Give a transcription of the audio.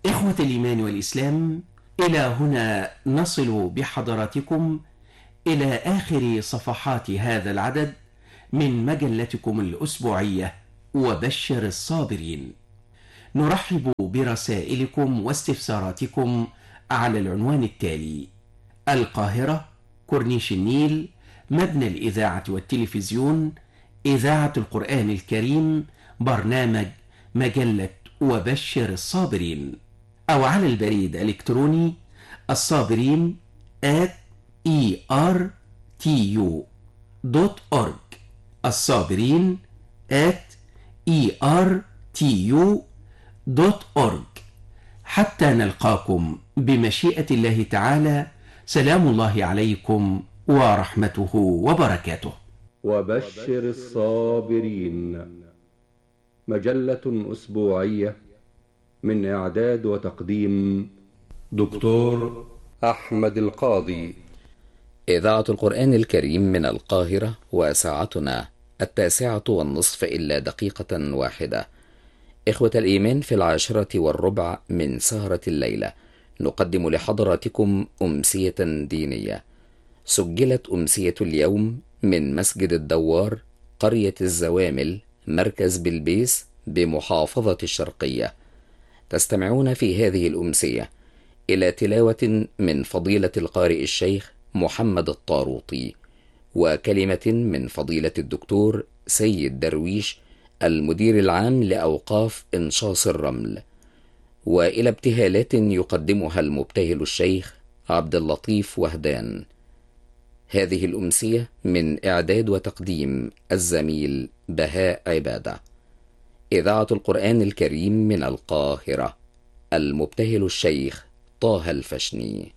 إخوة الإيمان والإسلام، إلى هنا نصل بحضراتكم إلى آخر صفحات هذا العدد من مجلتكم الأسبوعية وبشر الصابرين. نرحب برسائلكم واستفساراتكم على العنوان التالي: القاهرة، كورنيش النيل، مبنى الإذاعة والتلفزيون، إذاعة القرآن الكريم، برنامج مجلة وبشر الصابرين. أو على البريد الإلكتروني الصابرين @ertu.org، الصابرين @ertu.org. حتى نلقاكم بمشيئة الله تعالى، سلام الله عليكم ورحمته وبركاته. وبشر الصابرين، مجلة أسبوعية من إعداد وتقديم دكتور أحمد القاضي. إذاعة القرآن الكريم من القاهرة، وساعتنا 9:30 إلا دقيقة واحدة. إخوة الإيمان، في 10:15 من سهرة الليلة نقدم لحضراتكم أمسية دينية. سجلت أمسية اليوم من مسجد الدوار، قرية الزوامل، مركز بلبيس بمحافظة الشرقية. تستمعون في هذه الأمسية إلى تلاوة من فضيلة القارئ الشيخ محمد الطاروطي، وكلمة من فضيلة الدكتور سيد درويش المدير العام لأوقاف إنشاص الرمل، وإلى ابتهالات يقدمها المبتهل الشيخ عبد اللطيف وهدان. هذه الأمسية من إعداد وتقديم الزميل بهاء عبادة. إذاعة القرآن الكريم من القاهرة، المبتهل الشيخ طه الفشني.